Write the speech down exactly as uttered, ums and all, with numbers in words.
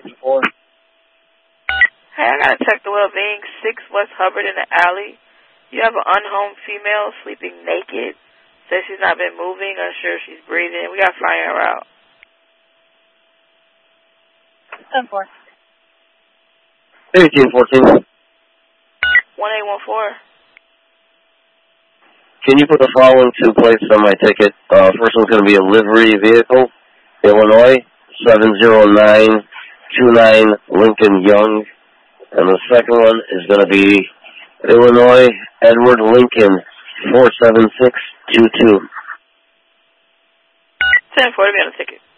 four. Hey, I gotta check the well-being. six West Hubbard in the alley. You have an unhomed female sleeping naked. Says she's not been moving, unsure if she's breathing. We gotta find her out. ten four. eighteen fourteen. one eight one four. Can you put the following two plates on my ticket? Uh, first one's going to be a livery vehicle, Illinois, seven zero nine two nine Lincoln Young. And the second one is going to be Illinois, Edward Lincoln, four seven six two two. ten four to be on the ticket.